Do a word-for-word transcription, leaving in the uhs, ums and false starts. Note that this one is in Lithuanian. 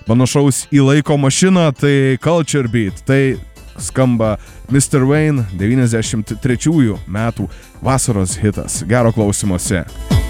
panašaus į laiko mašiną, tai Culture Beat. Tai skamba mister Wayne devyniasdešimt trečiųjų metų vasaros hitas. Gero klausymosi.